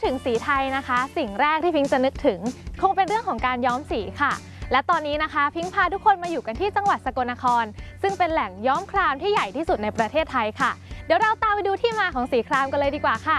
ถึงสีไทยนะคะสิ่งแรกที่พิงจะนึกถึงคงเป็นเรื่องของการย้อมสีค่ะและตอนนี้นะคะพิงพาทุกคนมาอยู่กันที่จังหวัดสกลนครซึ่งเป็นแหล่งย้อมครามที่ใหญ่ที่สุดในประเทศไทยค่ะเดี๋ยวเราตามไปดูที่มาของสีครามกันเลยดีกว่าค่ะ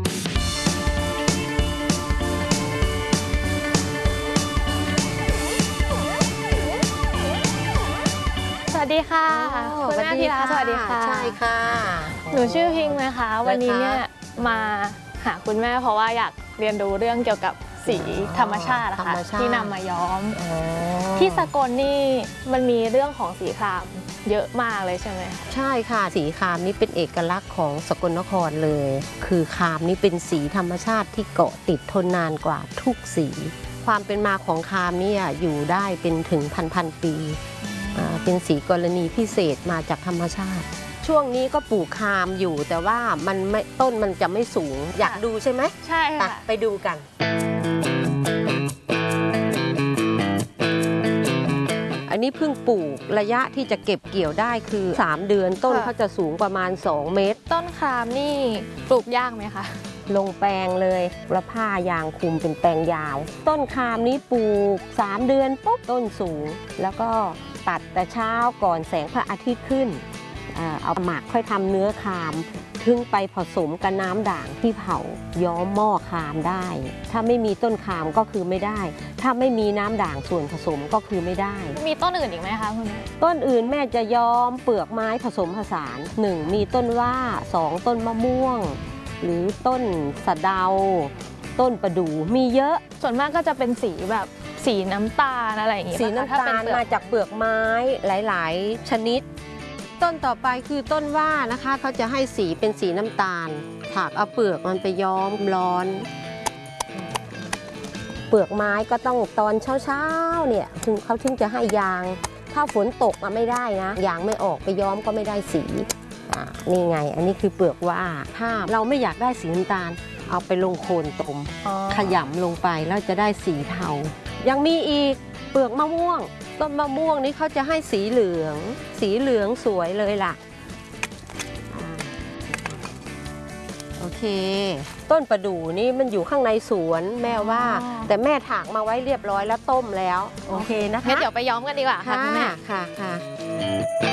สวัสดีค่ะคุณแม่ธีระสวัสดีค่ะใช่ค่ะหนูชื่อพิงนะคะวันนี้เนี่ยมาหาคุณแม่เพราะว่าอยากเรียนรู้เรื่องเกี่ยวกับสีธรรมชาตินะคะที่นำมาย้อมที่สกลนี่มันมีเรื่องของสีครามเยอะมากเลยใช่ไหมใช่ค่ะสีครามนี่เป็นเอกลักษณ์ของสกลนครเลยคือครามนี่เป็นสีธรรมชาติที่เกาะติดทนนานกว่าทุกสีความเป็นมาของครามนี่อยู่ได้เป็นถึงพันปีเป็นสีกรณีพิเศษมาจากธรรมชาติช่วงนี้ก็ปลูกครามอยู่แต่ว่ามันไม่ต้นมันจะไม่สูงอยากดูใช่ไหมใช่ค่ะไปดูกันอันนี้เพิ่งปลูกระยะที่จะเก็บเกี่ยวได้คือ3 เดือนต้นเขาจะสูงประมาณ2 เมตรต้นครามนี่ปลูกยากไหมคะลงแปลงเลยแล้วผ้ายางคุมเป็นแปลงยาวต้นครามนี้ปลูก3 เดือนปุ๊บต้นสูงแล้วก็ตัดแต่เช้าก่อนแสงพระอาทิตย์ขึ้นเอาหมักค่อยทำเนื้อครามถึงไปผสมกับน้ำด่างที่เผาย้อมหม้อครามได้ถ้าไม่มีต้นครามก็คือไม่ได้ถ้าไม่มีน้ำด่างส่วนผสมก็คือไม่ได้มีต้นอื่นอีกไหมคะคุณต้นอื่นแม่จะย้อมเปลือกไม้ผสมผสาน1มีต้นว่า2ต้นมะม่วงหรือต้นสะเดาต้นประดู่มีเยอะส่วนมากก็จะเป็นสีแบบสีน้ำตาลอะไรอย่างงี้สีน้ำตาลมาจากเปลือกไม้หลายๆชนิดต้นต่อไปคือต้นว่านะคะเขาจะให้สีเป็นสีน้ำตาลถากเอาเปลือกมันไปย้อมร้อนเปลือกไม้ก็ต้องตอนเช้าเนี่ยเขาถึงจะให้ยางถ้าฝนตกมาไม่ได้นะยางไม่ออกไปย้อมก็ไม่ได้สีนี่ไงอันนี้คือเปลือกว่าถ้าเราไม่อยากได้สีน้ำตาลเอาไปลงโคลนต้มขยำลงไปแล้วจะได้สีเทายังมีอีกเปลือกมะม่วงต้นมะม่วงนี้เขาจะให้สีเหลืองสวยเลยล่ะโอเคต้นประดู่นี่มันอยู่ข้างในสวนแม่ว่าแต่แม่ถากมาไว้เรียบร้อยแล้วต้มแล้วโอเคนะคะงั้นเดี๋ยวไปย้อมกันดีกว่าค่ะคุณแม่ค่ะ